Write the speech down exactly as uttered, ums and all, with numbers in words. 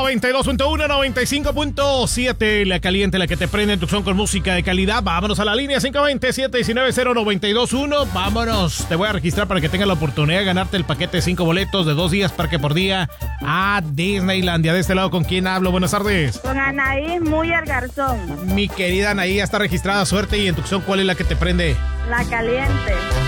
noventa y dos punto uno, noventa y cinco punto siete, la caliente, la que te prende en Tucson con música de calidad. Vámonos a la línea cinco dos siete, uno nueve cero, nueve dos uno. Vámonos, te voy a registrar para que tengas la oportunidad de ganarte el paquete de cinco boletos de dos días parque por día a Disneylandia. De este lado, ¿con quién hablo? Buenas tardes. Con Anaí Muyer Garzón. Mi querida Anaí, ya está registrada, suerte. Y en Tucson, ¿cuál es la que te prende? La caliente.